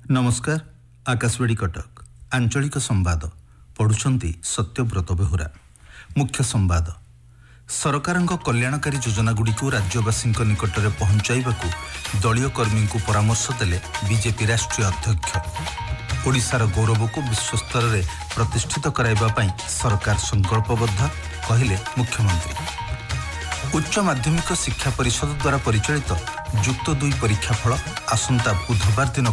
नमस्कार आकाशवाणी कटक आंचलिक संवाद पढ़ुछंती सत्यव्रत बेहुरा। मुख्य संवाद सरकारक कल्याणकारी योजनागुड़ी राज्यवासी निकट में पहुंचाइबाकू दलीय कर्मी को परामर्श देले बीजेपी राष्ट्रीय अध्यक्ष। ओडिशार गौरव को विश्वस्तर में प्रतिष्ठित कराइबा सरकार संकल्पबद्ध कहिले मुख्यमंत्री। उच्च माध्यमिक शिक्षा परिषद द्वारा परिचालित युक्त 2 परीक्षाफल आसंता बुधवार दिन